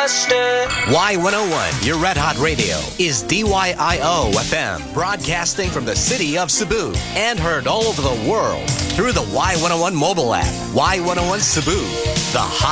busted. Y101, your Red Hot Radio, is DYIO FM, broadcasting from the city of Cebu and heard all over the world through the Y101 mobile app. Y101 Cebu, the hot